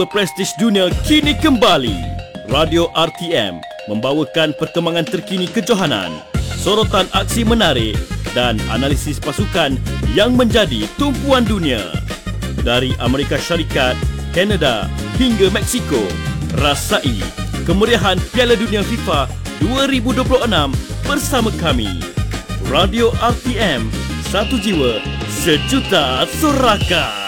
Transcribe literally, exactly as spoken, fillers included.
Prestige dunia kini kembali. Radio R T M membawakan perkembangan terkini kejohanan, sorotan aksi menarik dan analisis pasukan yang menjadi tumpuan dunia. Dari Amerika Syarikat, Kanada hingga Mexico, rasai kemeriahan Piala Dunia FIFA dua ribu dua puluh enam bersama kami. Radio R T M, satu jiwa, sejuta sorakan.